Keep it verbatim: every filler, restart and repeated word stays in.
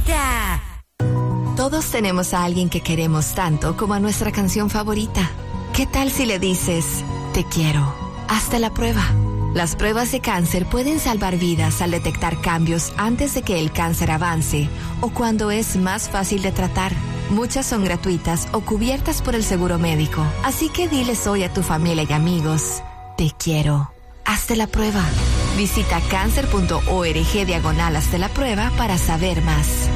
favorita. Todos tenemos a alguien que queremos tanto como a nuestra canción favorita. ¿Qué tal si le dices, te quiero? Hazte la prueba. Las pruebas de cáncer pueden salvar vidas al detectar cambios antes de que el cáncer avance o cuando es más fácil de tratar. Muchas son gratuitas o cubiertas por el seguro médico. Así que diles hoy a tu familia y amigos, te quiero. Hazte la prueba. Visita cáncer punto org diagonal hazte la prueba para saber más.